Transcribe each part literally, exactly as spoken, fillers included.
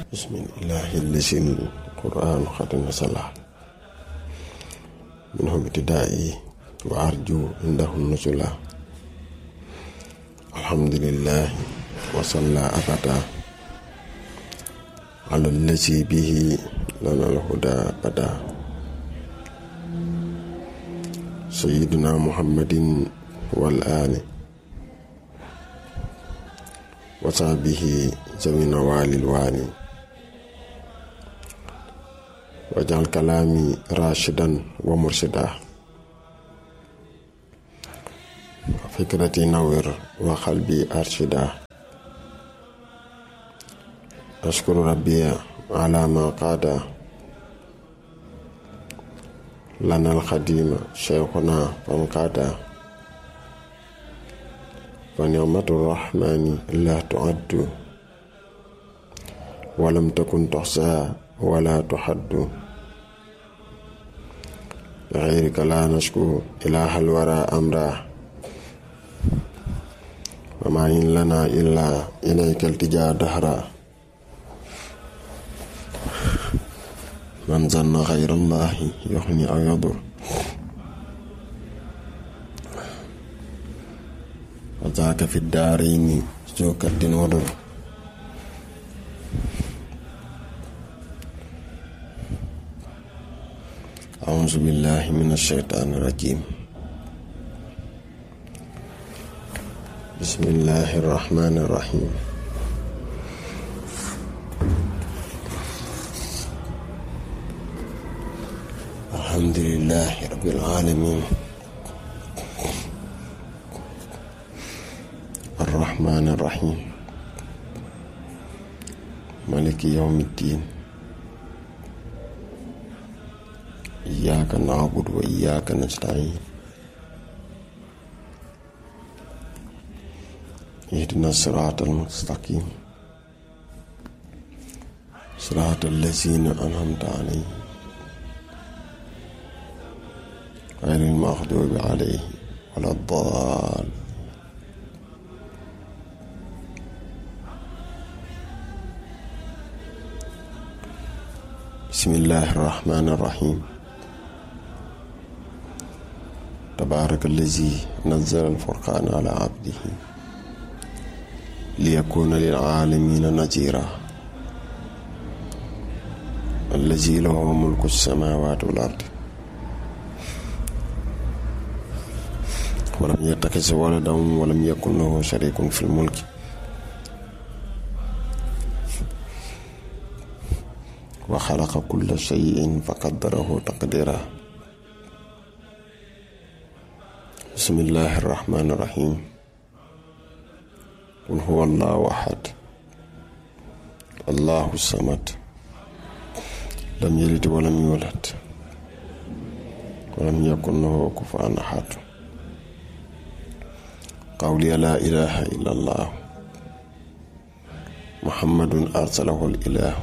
bismillahi allazi alquran qad nasala minhu ibtidaa'i wa arju indahu nuzula alhamdulillahi wa salla abada ala allazi bihi lana alhuda bada sayyidina muhammadin wal ali wa sahbihi zawina walil wali wajal kalami rashidan wa murshida wa fikrati nawir wa qalbi arshida ashkuru rabbiya ala ma qada lana al-khadima shaykhuna fanqada fa ni'matur rahmani la tu'addu wa lam takun tuhsa wa la tuhaddu ghayrika la nashku ilahal wara amra wa ma in lana illa ilayka iltija dahra man zanna ghayrallahi yughni aw yadur wa zaaka fi daarayni zu kaddin wa dur a'uuzu billahi minash shaytaanir rajiim bismillahir rahmaanir rahiim alhamdulillahi rabbil aalamiin arrahmaanir rahiim maaliki yawmiddiin iyyaaka na'budu wa iyyaaka nasta'iin ihdinas siraatal mustaqiim siraatal laziina an'amta alayhim ghayril maghduubi alayhim walad daalliin bismillaahir rahmaanir rahiim tabaaraka allazi nazzala al-furqaana alaa abdihi liyakuuna lil aalamiina naziiraa allazi lahu mulku as-samaawaati wal ardi wa lam yattakhidh waladan wa lam yakun lahu shariikun fil mulki wa khalaqa kulla shay'in faqaddarahu taqdiiraa bismillahir rahmanir rahim qul huwallahu ahad allahu samad lam yalid wa lam yulad wa lam yakun lahu kufuwan ahad qawli la ilaha illa allah muhammadun arsalahu al ilah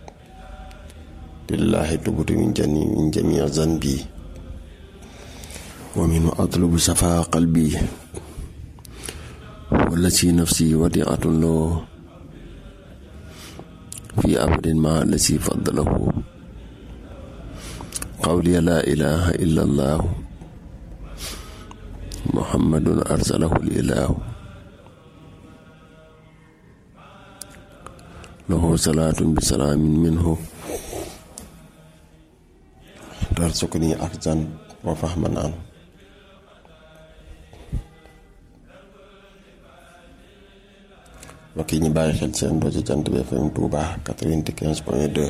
lillahi tubtu min jami min jami'i zanbi wa min atlubu safa qalbi wallati nafsi wadi'atun lahu fi abadin ma allati faddalahu qawli la ilaha illa allah muhammadun arsalahu al-ilahu lahu salatun bi salamin minhu tarsukuni akzan wa fahman an mbokk yi ñu bàyyi xel seen rajo Jant bi F M Touba quatre-vingt-quinze point deux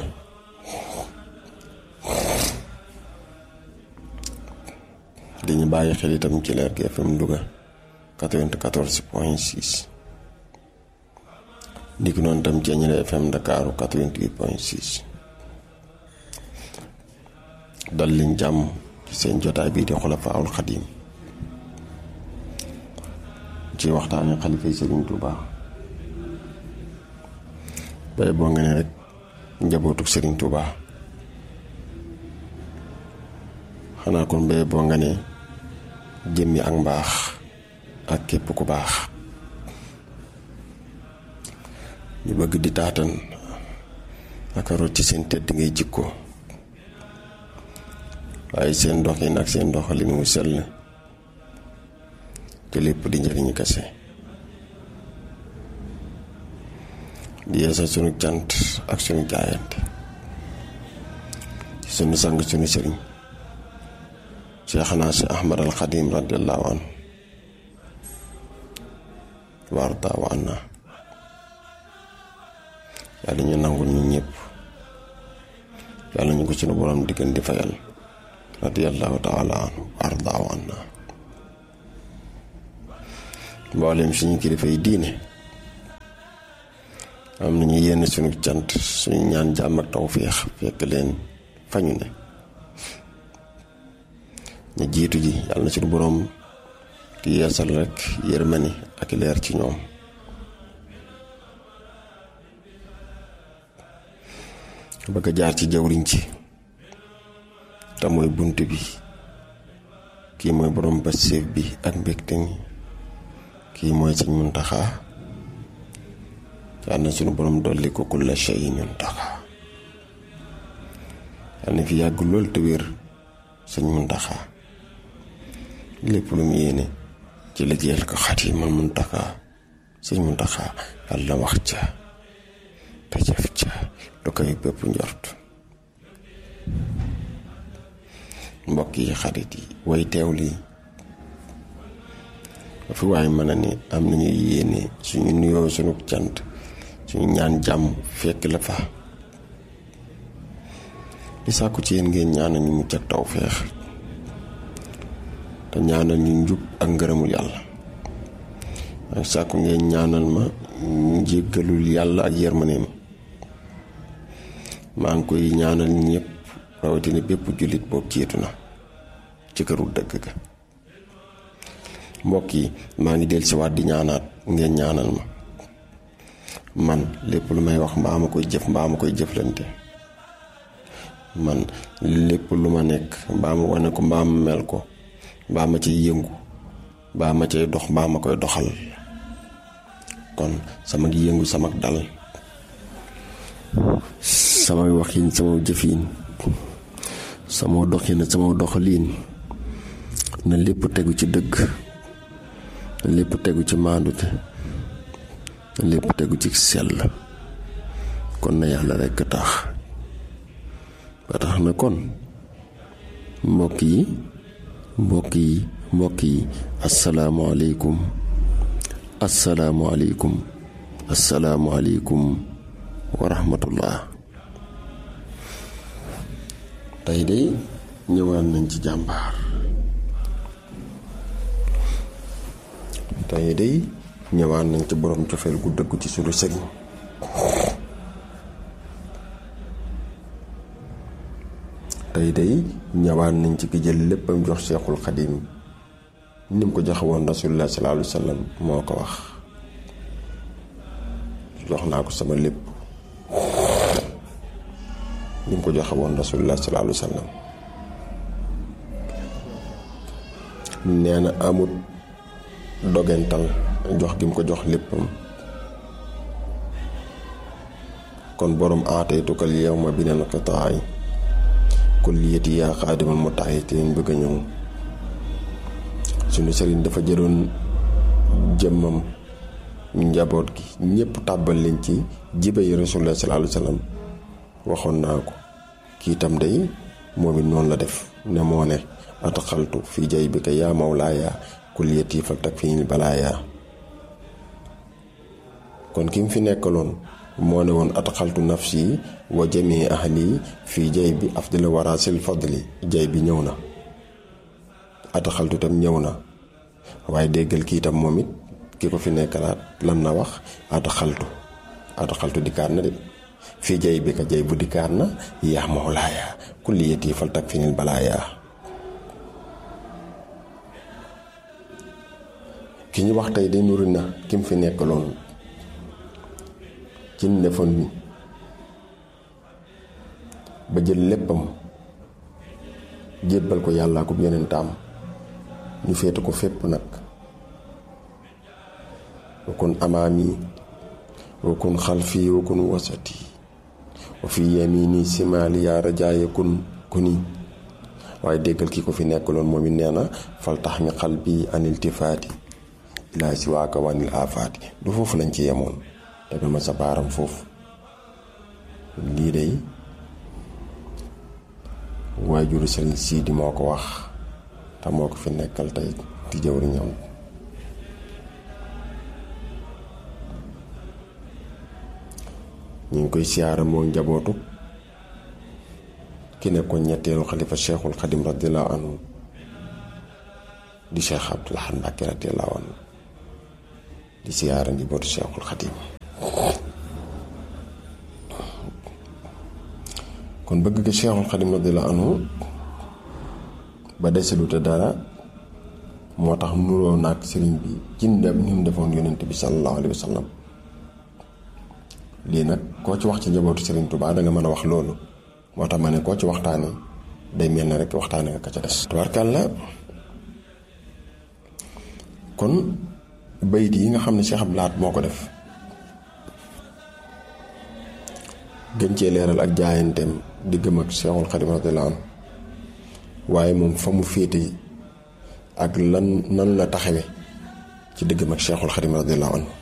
di ñu bàyyi xel itam ci Leer gi F M Louga quatre-vingt-quatorze point six niki noonu itam ci Ñeene F M Dakar quatre-vingt-huit point six dal liñ jàmm ci seen jotaay bii di Xulafaa'ul Xadiim ci waxtaane xalifa yi Sëriñ Touba bay boo nga ne rek njabootu Sëriñ Touba xanaa kon bay boo nga ne jëmmi ak mbaax ak képp ku baax ñu bëgg di taatan ak a rot ci seen tedd ngay jikko waaye seen doxin ak seen doxalin mu sell te lépp di njëriñu kese di yeesal sunu cant ak sunu jaayante ci sunu sang sunu sëriñ Seexna Si Ahmad al Xadim radiyallahu anhu warda wa anna yàlla ñu nangul ñu ñëpp yàlla ñu ko sunu borom diggan di fayal radiyallahu taala anhu warda wa anna mboolem suñu kilifa yi diine am nañu yenn sunu cant suñu ñaan jàmm ak tawféex fekk leen fañu ne ñu jiitu ji yàlla na suñu boroom di yeesal rek yërmani ak leer ci ñoom bëgg a jaar ci jawriñ ci te mooy bunt bi kii mooy boroom passeef bi ak mbégte mi kii mooy Sëñ Muntaxa yàlla na suñu boroom dolli ko kulla shay'in Muntaxa yàlla na fi yàgg lool te wér Sëñ Muntaxa lépp lu mu yéene ci liggéeyal ko Xaadimal Muntaxa Sëñ Muntaxa yàlla wax ca te jëf ca lu koy bépp njort mbokk yi xarit yi way teew lii fi waaye mën a ni am nañu yéene suñu nuyoo suñu cant suñu ñaan jàmm fekk la fa di sàkku ci yéen ngeen ñaanal ñu mucc ak tawfeex te ñaanal ñu njub ak ngërëmul yàlla ak sàkku ngeen ñaanal ma njéggalul yàlla ak yërmaneem maa ngi koy ñaanal ñëpp rawatina bépp jullit boobu jiitu na ci këru dëgg ga mbokk yi maa ngi del si waat di ñaanaat ngeen ñaanal ma man lépp lu may wax mbaa ma koy jëf mbaa ma koy jëflante man lépp lu ma nekk mbaa ma wane ko mbaa ma mel ko mbaa ma ciy yëngu mbaa ma cay dox mbaa ma koy doxal kon sama yëngu sama dal samay waxin sama jëfin sama doxin sama doxaliin na lépp tegu ci dëgg na lépp tegu ci maandute na lépp tegu ci sell kon na yàlla rekk tax ba tax na kon mbokk yi mbokk yi mbokk yi asalaamaaleykum asalaamaaleykum asalaamaaleykum wa rahmatullah tey de ñëwaan nañ ci jàmbaar tey de ñëwaan nañ ci borom cofeel gu dëggu ci sunu sëriñ tey de ñëwaan nañ ci ki jël léppam jox Seexul Xadiim ni mu ko joxe woon rasulullah sallallahu alayhi wa sallam moo ko wax jox naa ko sama lépp ni mu ko joxe woon rasulullah sallallahu alayhi wa sallam nee na amut dogental jox gi mu ko jox léppam kon borom aataytukal yawma binal qitaay kulliyati yaa xaadimal mutaay te ñu bëgg a ñëw suñu sëriñ dafa jëloon jëmmam njaboot gi ñépp tàbbal leen ci jibe yi rasulullah sallallahu alayhi wa sallam waxoon naa ko kii tam day moom it noonu la def ne moo ne ataxaltu fii jay bi ka yaa mawlaaya kulliyati fal tak fii balaaya kon ki mu fi nekkaloon moo ne woon ataxaltu nafsi wa jamii ahli fii jay bi afdala warasil fadli jay bi ñëw na ataxaltu tam ñëw na waaye déggal kii tam moom it ki ko fi nekkalaat lan na wax ataxaltu ataxaltu dikkaat na de fii jay bi ka jay bu dikkaat na yaa mawlaaya kulliyati fal tak fii balaaya ki ñu wax tey de nuru na ki mu fi nekkaloon ci ndefoon bi ba jël léppam jébbal ko yàllaa ko yonentam ñu féete ko fépp nag wakun amaami wakun xalfi wakun wasati wa fi yamini simaali yaa rajaaye kun kuni waaye déggal ki ko fi nekk loon moom it nee na fal tax mi xal bi an iltifaati ilaa si waaka wanil afaati du foofu lañ ci yemoon tegal ma sa baaram foofu lii day waajuru Sëriñ Siidi moo ko wax te moo ko fi nekkal tey di jëwriñam ñu ngi koy siyaara moo njabootu ki nekkoon ñetteelu xalifa Cheikhul Xadim radiyallahu anhu di Cheikh Abdoul Ahad Mbacké radiyallahu anhu di siyaara njabootu Cheikhul Xadim kon bëgg nga Cheikhul Xadim radiyallahu anhu ba desalu te dara moo tax nuroo naag sëriñ bi ci ndem ni mu defoon yonent bi sallallahu alayhi wa sallam lii nag koo ci wax ci njabootu Sëriñ Tuubaa danga mën a wax loolu moo tax ma ne koo ci waxtaane day mel ne rek waxtaane nga ka ca des tubaarkàlla kon bayit yi nga xam ne Cheikh Abdoul Ahad moo ko def gën cee leeral ak jaayanteem diggam ak Cheikhul Xadim radiyallahu anhu waaye moom fa mu féete ak lan nan la taxawe ci diggam ak Cheikhul Xadim radiyallahu anhu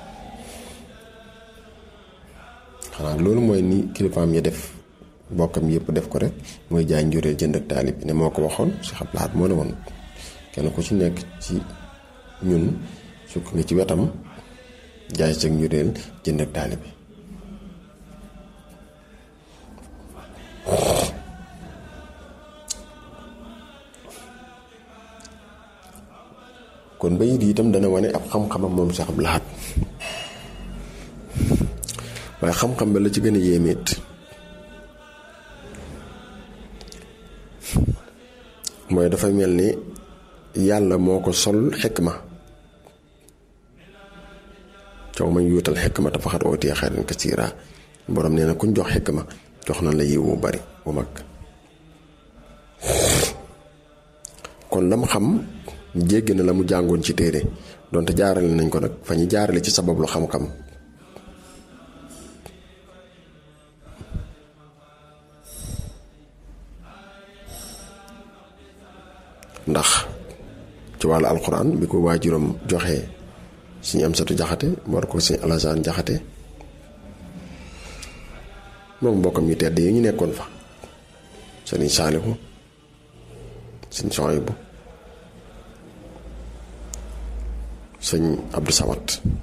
xanaa loolu mooy ni kilifaam ya def bokkam yëpp def ko rek mooy jaay njureel jënd ak taalib ne moo ko waxoon Cheikh Abdoul Ahad moo ne woon kenn ku ci nekk ci ñun sukk nga ci wetam jaay sa njureel jënd ak taalib kon bayit yi itam dana wane ab xam-xamam moom Cheikh Abdoul Ahad waaye xam-xam ba la ci gën a yéemeet mooy dafa mel ni yàlla moo ko sol xikma coow ma yuutal xikma te faxat ootee xayran kasiira borom nee na kuñ jox xikma jox na la yiw bu bari bu mag kon lam xam jéggi na la mu jàngoon ci téere donte jaarale nañ ko nag fa ñu jaarale ci sabab lu xam-xam ndax ci wàllu alxuraan bi ko waajuram joxee suñu am satu jaxate war ko suñu alasaan jaxate moom mbokkam ñu tedd yi ñu nekkoon fa sëriñ Saalihu sëñ Sohaybu sëñ Abdou Samad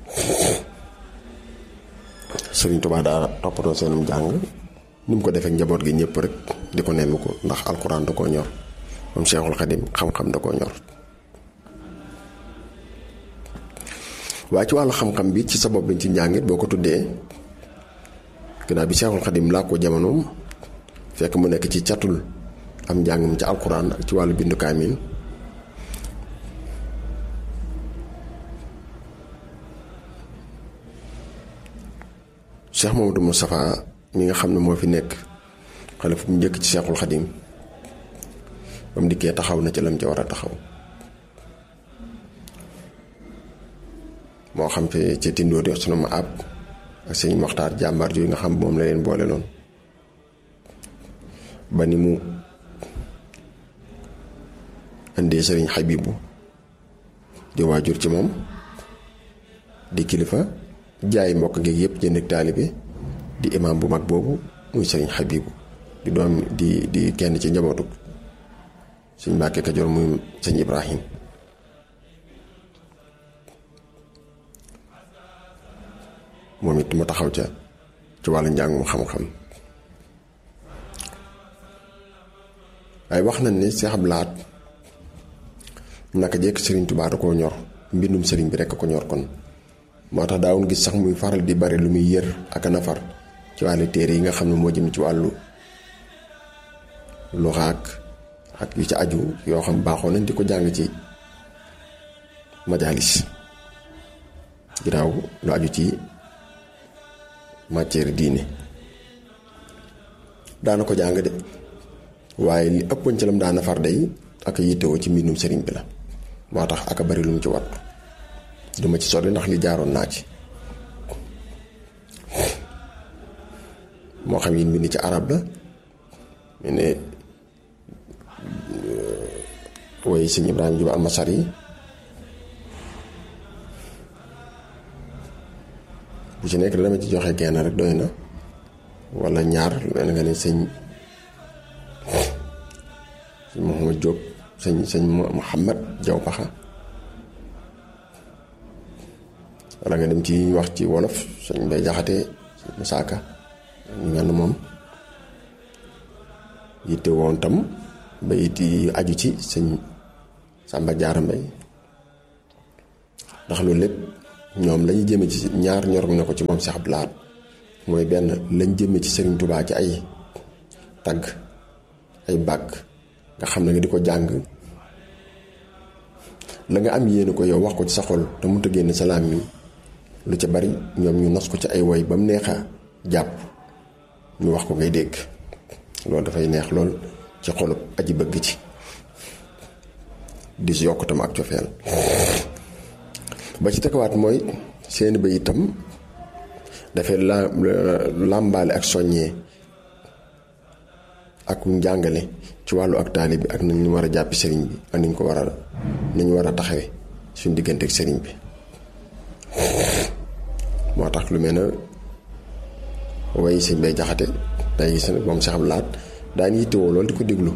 sëriñ Tuubaa daa toppatoo seenum jàng ni mu ko defee njaboot gi ñëpp rek di ko nemmi ko ndax alxuraan da koo ñor moom Cheikhul Xadim xam-xam da koo ñor waaye ci wàllu xam-xam bi ci sabab bi ci njàngit boo ko tuddee gannaaw bi Cheikhul Xadim laa ko jamonoom fekk mu nekk ci catul am njàngam ci alxuraan ak ci wàllu bindu kaamil Cheikh Mamadou Moustapha mi nga xam ne moo fi nekk xale fu mu njëkk ci Cheikhul Xadim ba mu dikkee taxaw na ci lam ca war a taxaw moo xam fi ci tindoo di sunu ma àbb ak sëñ Moxtaar jàmbaar yooyu nga xam moom la leen boole loon ba ni mu indee sëriñ Xabibu di waajur ci moom di kilifa jaay mbokk ngeeg yëpp jënd ak taalibe di imaam bu mag boobu muy sëriñ Xabibu di doom di di kenn ci njabootu sëñ Mbàkke Kajoor muy sëñ Ibrahim moom it mu taxaw ca ci wàllu njàngum xam-xam waaye wax nañ ne Cheikh Abdoul Ahad naka jekk Sëriñ Tuubaa da koo ñor mbindum sëriñ bi rekk ko ñor kon moo tax daawun gis sax muy faral di bari lu muy yër ak a nafar ci wàllu téere yi nga xam ne moo jëm ci wàllu luxaak ak yu ci aju yoo xam baaxoo nañ di ko jàng ci majaalis ginnaaw lu aju ci matière diine daana ko jàng de waaye li ëppoon ci lam daana far day ak yittewoo ci mbindum sëriñ bi la moo tax aka bari lu mu ci wat duma ci sori ndax li jaaroon naa ci moo xam yi bind ci arab la mu ne woy sëñ Ibrahima Juba almasar yi bu ci nekk dama ci joxe genn rek doy na wala ñaar mel nga ne sëñ sëñ Mouhamad Diop sëñ sëñ Mouhamad Jaw Paxa wala nga dem ci wax ci wolof sëñ Mbay Jaxate sëñ Musaaka ñu mel moom yitte woon tam ba it yi aju ci sëñ Sàmba Jaara Mbay ndax loolu lépp ñoom lañuy jëme ci ñaar ñor na ko ci moom Cheikh Abdou Lahad mooy benn lañ jëme ci Serigne Touba ci ay tagg ay bàkk nga xam ne nga di ko jàng la nga am yéene ko yow wax ko ci sa xol te mu tëggee ne salaam mi lu ca bari ñoom ñu nos ko ci ay woy ba mu neexa jàpp ñu wax ko ngay dégg loolu dafay neex lool ci xolub aji bëgg ci di si yokk tam ak cofeel ba ci tegawaat mooy seeni ba itam dafay la làmbaale ak soññee ak njàngale ci wàllu ak taali bi ak nañ ñu war a jàppi sëriñ bi ak nañ ko war a nañ war a taxawe suñ diggante ak sëriñ bi moo tax lu mel ne way sëñ Bay Jaxate day gis ne moom Cheikh Abdou Lahad daan yittewoo loolu di ko déglu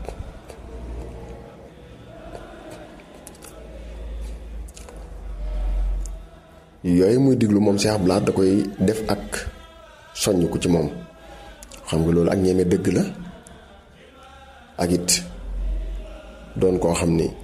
yooyu muy diglu moom Cheikh Abdou Lahad da koy def ak soññ ku ci moom xam nga loolu ak ñeme dëgg la ak it doon koo xam ni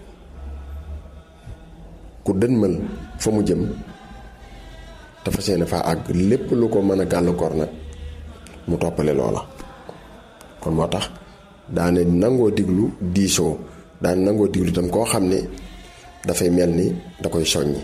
ku dënmal fa mu jëm dafa seen faa àgg lépp lu ko mën a gàllankoor nag mu toppale loola kon moo tax daane nangoo diglu diisoo daane nangoo diglu itam koo xam ne dafay mel ni da koy soññi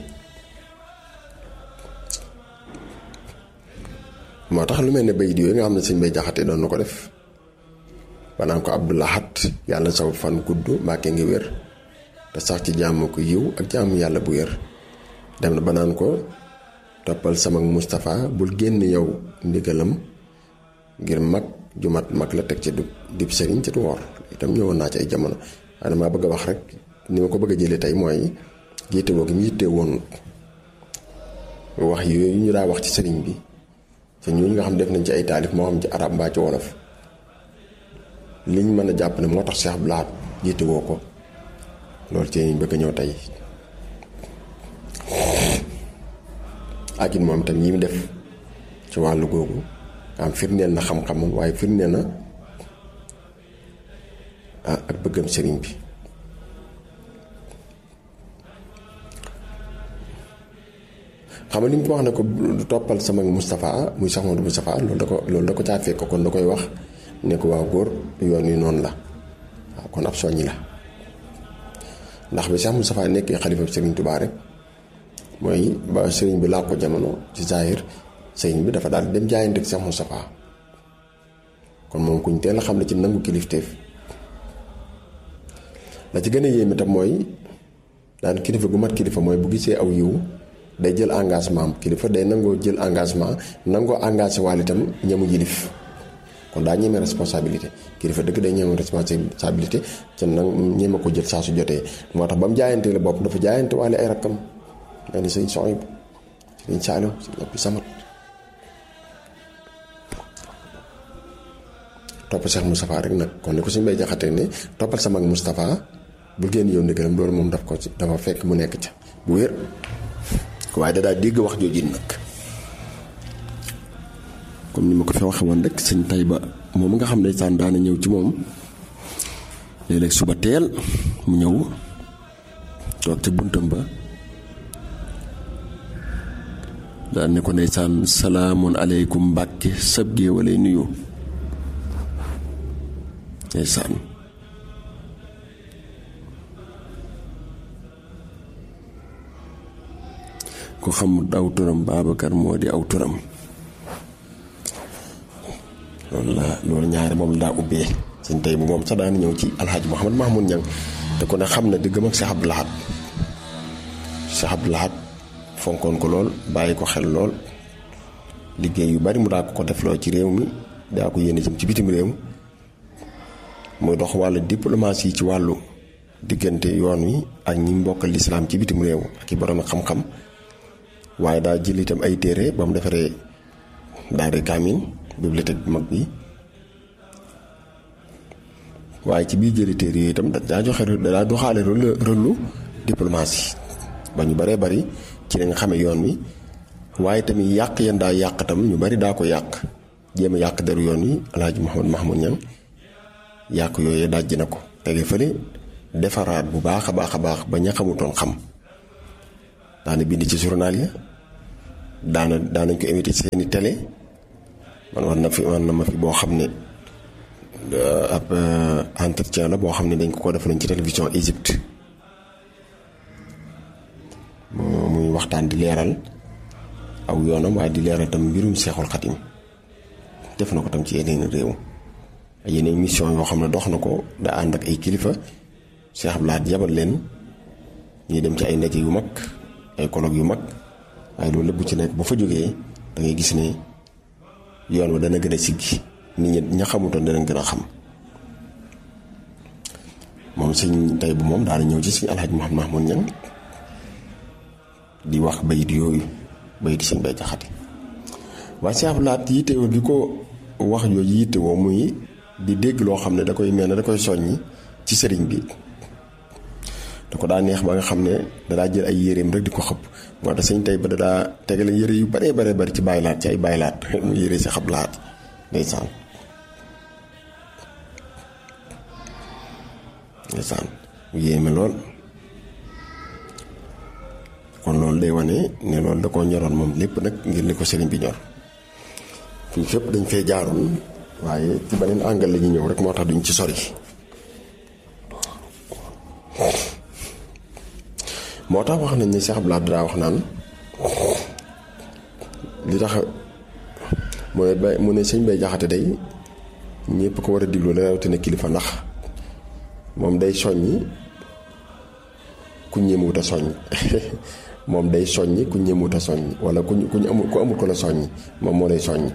moo tax lu mel ne bayit yooyu nga xam ne sëñ Bay Jaxate doon na ko def banaan ko Abdou Lahad yàlla saw fan gudd mbàkke ngi wér te sax ci jaamu ko yiw ak jaamu yàlla bu wér dem na banaan ko toppal sama Moustapha bul génn yow ndigalam ngir mag ju mat mag la teg ci du dib sëriñ ci du wor itam ñëwoon naa ci ay jamono waaye damaa bëgg a wax rek ni ma ko bëgg a jëlee tey mooy jiite woo gi mu yitte woon wax yooyu ñu daa wax ci sëriñ bi te ñooñu nga xam def nañ ci ay taalif moo xam ci arab mbaa ci wolof liñ mën a jàpp ne moo tax Cheikh Abdou Lahad jiite woo ko loolu ci ñu bëgg a ñëw tey ak it moom tam yi mu def ci wàllu googu am firndeel na xam-xamam waaye firndeel na ak bëggam sëriñ bi xam nga li mu ko wax ne ko toppal sama Moustapha muy Cheikh Modou Moustapha loolu da ko loolu da ko caa fekk kon da koy wax ne ko waaw góor yoon wi noonu la waaw kon ab soññi la ndax bi Cheikh Moustapha nekkee xalifa Serigne Touba rek mooy ba sëriñ bi laa ko jamono ci zahir sëriñ bi dafa daal dem jaayante ak Cheikh Moustapha kon moom kuñ teel a xam ne ci nangu kilifteef la ci gën a yéeme tam mooy daan kilifa gu mat kilifa mooy bu gisee aw yiw day jël engagement am kilifa day nangoo jël engagement nangoo engagé waale itam ñamu jilif kon daa ñeme responsabilité kilifa dëgg day ñeme responsabilité ca nag ñeme ko jël saa su jotee moo tax ba mu jaayante la bopp dafa jaayante waale ay rakkam mel ni sëñ Soxib sëñ Saaliw sëñ Abdou Samad topp Cheikh Moustapha rek nag kon ne ko suñ Bay Jaxate ne toppal sama ak Moustapha bu génn yow ndigalam loolu moom daf ko dafa fekk mu nekk ca bu wér waaye da daa dégg wax jooju nag comme ni ma ko fi waxe woon rek sëñ Tayba moom nga xam ne saan daana ñëw ci moom léeg-léeg suba teel mu ñëw toog ca buntam ba daan ne ko ndeysaan salaamun aleykum Mbàkke sab géewalay nuyu ndeysaan ko xamul aw turam Babacar moo di aw turam loolu la loolu ñaari moom daa ubbee sëñ tey bu moom sax daan ñëw ci alxaaji Mouhamad Mahmoud Ñang te ko ne xam na diggam ak Cheikh Abdou Lahad Cheikh Abdou Lahad fonkoon ko lool bàyyi ko xel lool liggéey yu bari mu daa ko ko defloo ci réew mi daa ko yéene jëm ci bitim réew muy dox wàllu diplomatie ci wàllu diggante yoon wi ak ñi mbokkal lislaam ci bitim réew ak i borom xam-xam waaye daa jël itam ay téere ba mu defaree daare kaamil bibliothèque bu mag bi waaye ci biir jëli téere yooyu itam daa joxe daa doxaale rôlu diplomatie ba ñu baree bari ci la nga xamee yoon wi waaye tamit yàq yan daa yàq tam ñu bari daa ko yàq jéem a yàq deru yoon wi alaaji Mouhamed Mahmoud Niang yàq yooyu dajji na ko tege fële defaraat bu baax a baax a baax ba ña xamutoon xam daana bind ci journal ya daana daanañ ko invité ci seeni télé man war na fi war na ma fi boo xam ne ab entretien la boo xam ne dañ ko ko defaloon ci télévision Égypte muy waxtaan di leeral aw yoonam waaye di leeral tam mbirum Seexul Xadim def na ko tam ci yeneen réew yeneen mission yoo xam ne dox na ko da ànd ak ay kilifa Cheikh Abdou Lahad yabal leen ñuy dem ci ay ndaje yu mag ay colloque yu mag waaye loolu lépp bu ci nekk bu fa jógee da ngay gis ne yoon wa dana gën a siggi nit ñi ña xamutoon danañ gën a xam moom sëñ tey bu moom daana ñëw ci sëñ Alhaji Mouhamed Mahmoud Niang di wax bayit yooyu bayit sëñ Bay Jaxate waaye Cheikh Abdou Lahad yittewoo bi ko wax jooju yittewoo muy di dégg loo xam ne da koy mel ne da koy soññi ci sëriñ bi da ko daa neex ba nga xam ne dadaa jël ay yéreem rek di ko xëpp moo tax sëñ tey ba dadaa tegale yére yu baree baree bari ci baylaat ci ay baylaat mu yére si Abdou Lahad ndeysaan ndeysaan mu yéeme lool kon loolu day wane ne loolu da koo ñoroon moom lépp nag ngir li ko sëriñ bi ñor fii fépp dañ fee jaaroon waaye ci beneen angle la ñuy ñëw rek moo tax duñ ci sori moo tax wax nañ ne Cheikh Abdou Lahad daa wax naan li tax mooy bay mu ne sëñ Bay Jaxate day ñépp ko war a diglu la rawatina kilifa ndax moom day soññi ku ñëmuwut a soññ moom day soññi ku ñëmuwut a soññ wala ku ku ñu amul ku amul ko la soññ moom moo lay soññ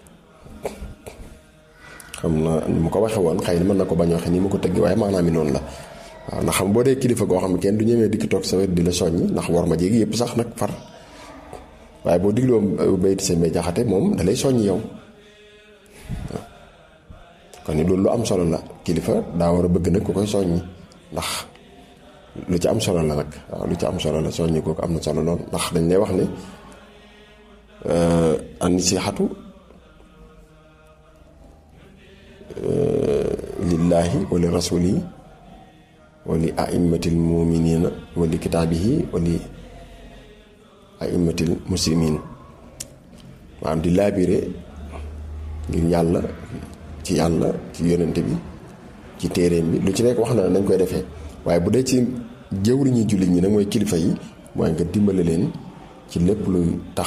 xam na ni mu ko waxe woon xëy na mën na ko bañ waxe ni mu ko tëgg waaye maanaam mi noonu la waaw ndax xam boo dee kilifa goo xam ne kenn du ñemee dikki toog sa wet di la soññ ndax war ma jéegi yëpp sax nag far waaye boo digloo bayti sëñ Bay Jaxate moom da lay soññ yow waaw kon ni loolu lu am solo la kilifa daa war a bëgg nag ku koy soññi ndax lu ci am solo la nag waaw lu ci am solo la soññi kooku am na solo lool ndax dañ lay wax ne an-nasiihatu lillaahi wa li rasuulihi wa li a'immatil mu'miniina wa li kitaabihi wa li a'immatil muslimiin maanaam di laabire ngir yàlla ci yàlla ci yonente bi ci téeréem bi lu ci nekk wax na nañ koy defee waaye bu dee ci jëwriñu jullit ñi nag mooy kilifa yi mooy nga dimbale leen ci lépp luy tax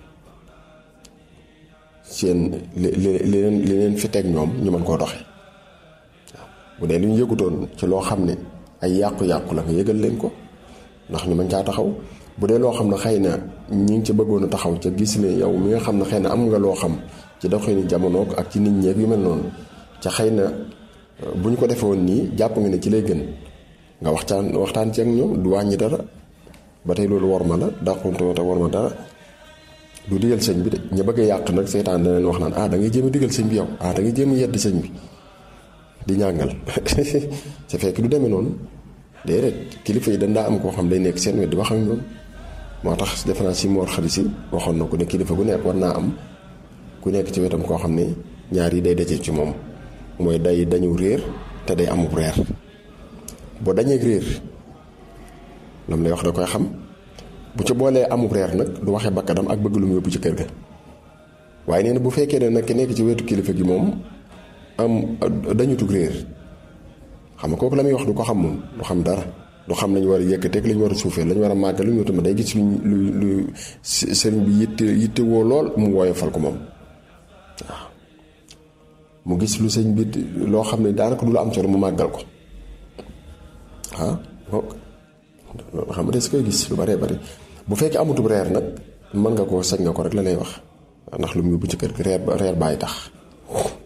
seen li li leen li leen fi teg ñoom ñu mën koo doxe waaw bu dee lu ñu yëgutoon ci loo xam ne ay yàqu-yàqu la nga yëgal leen ko ndax ñu mën caa taxaw bu dee loo xam ne xëy na ñi ngi ci bëggoon a taxaw ca gis ne yow mi nga xam ne xëy na am nga loo xam ci doxinu jamono ak ci nit ñeeg yu mel noonu ca xëy na bu ñu ko defee woon nii jàpp nga ne ci lay gën nga waxtaan waxtaan ci ak ñoom du wàññi dara ba tey loolu war ma la dàqunte te war ma dara du digal sëñ bi de ña bëgg a yàq nag seytaan da leen wax naan ah da ngay jéem a digal sëñ bi yow ah da ngay jéem a yedd sëñ bi di ñàngal sa fekk du demee noonu déedéet kilifa yi dañ daa am koo xam day nekk seen wet di wax ak ñoom moo tax defe naa si Mor Xarit si waxoon na ko ne kilifa gu nekk war naa am ku nekk ci wetam koo xam ne ñaar yi day daje ci moom mooy day dañu réer te day amub reer boo dañee réer lam lay wax da koy xam bu ca boolee amub reer nag du waxee bakkanam ak bëgg lu mu yóbbu ci kër ga waaye nee na bu fekkee ne nag ki nekk ci wetu kilifa gi moom am dañu tug réer xam nga kooku la muy wax du ko xam moom du xam dara du xam lañu war a yëkkateeg lañu war a suufee lañu war a màggal lu ñu tamit day gis lu lu sëriñ bi yitte yitte woo lool mu woyofal ko moom waaw mu gis lu sëñ bi loo xam ne daanaka du la am solo mu màggal ko ah loolu xam nga des koy gis lu baree bari bu fekkee amutub reer nag mën nga koo sañ nga ko rek la lay wax ndax lu mu yóbbu ci kër gi reer reer bàyyi tax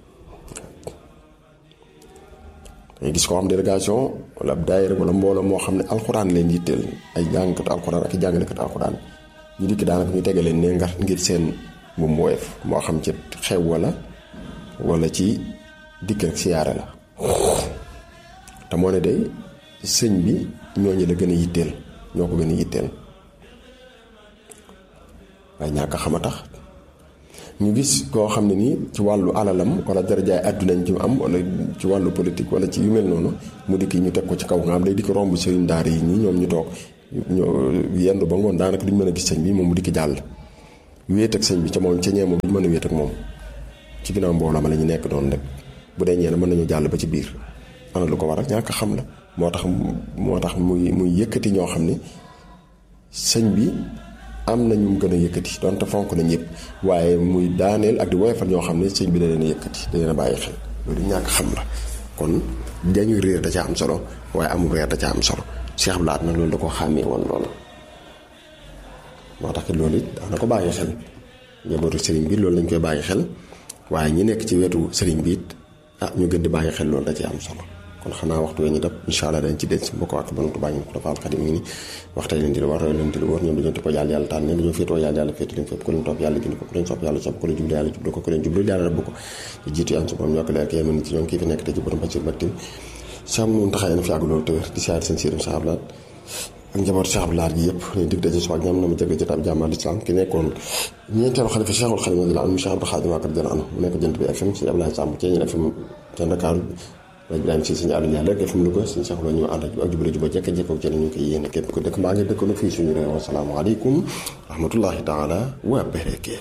dangay gis koo xam délégation wala ab daayira wala mbooloo moo xam ne alxuraan leen yitteel ay jàngkat alxuraan ak i jàngalekat alxuraan ñu dikk daanaka ñu tege leen ne nga ngir seen bu mu woyof moo xam ci xew wala wala ci dikk ak siyaare la te moo ne day sëñ bi ñooñu la gën a yitteel ñoo ko gën a yitteel waaye ñàkk a xam a tax ñu gis koo xam ne nii ci wàllu alalam wala darajaay àddunañ ci am wala ci wàllu politique wala ci yu mel noonu mu dikk ñu teg ko ci kaw nga xam day dikk romb sëriñ daara yi ñii ñoom ñu toog ñoo yendu ba ngoon daanaka duñ mën a gis sëñ bi moom mu dikk jàll wéet ak sëñ bi ca moom ca ñee moom duñ mën a wéet ak moom ci ginnaaw mbooloo ma la ñu nekk doon rek bu dee ñeena mën nañu jàll ba ci biir ana lu ko waral ñàkk xam la moo tax moo tax muy muy yëkkati ñoo xam ne sëñ bi am na ñu mu gën a yëkkati donte fonk nañ yëpp waaye muy daaneel ak di woyofal ñoo xam ne sëñ bi da leen a yëkkati da leen a bàyyi xel loolu ñàkk xam la kon dañu réer da ca am solo waaye amul réer da ca am solo Cheikh Abdou Lahad nag loolu da ko xàmmee woon loolu moo tax loolu it daana ko bàyyi xel njabootu sëriñ bi loolu lañ koy bàyyi xel waaye ñi nekk ci wetu sëriñ bi it ah ñu gën di bàyyi xel loolu da ci am solo kon xanaa waxtu wee ñu dab incha allah dañ ci denc mbokk ak bantu bàyyi ko dafa alxadim ngi ni waxtay leen di la war roy leen di la wóor ñoom dañoo ti ko yàlla yàlla tànn dañoo féetoo yàlla yàlla féetu leen fépp ku leen topp yàlla gindi ko ku leen sopp yàlla sopp ku leen jublu yàlla jublu ko ku leen jublu yàlla rabbu ko ci jiitu yaan su borom yokk leer kay mën ci ñoom kii fi nekk te ci borom bacir battim sam noonu taxaye na fi yàgg loolu te wér di siyaar seen siirum Cheikh Abdou Lahad ak njabootu Cheikh Abdou Lahad gi yëpp lañu dig daje suwaak ñam na ma jëg jotaab jàmmal islam ki nekkoon ñeenteelu xalifa Cheikhul Khadim radiyallahu anhu Cheikh Abdou Khadim Mbacké radiyallahu anhu mu nekk jënt bi F M ci Abdoulaye Samb ci ñeen F M ca Ndakaaru rajo Ibrahima si suñu àllu yàlla rek F M Louga suñu Cheikh Lo ñu ànd ak jubale juba jekk jekkook ci ñu koy yéene képp ko dëkk maa ngi dëkkoon fii suñu réew asalaamaaleykum rahmatullahi taala wa barakaatuh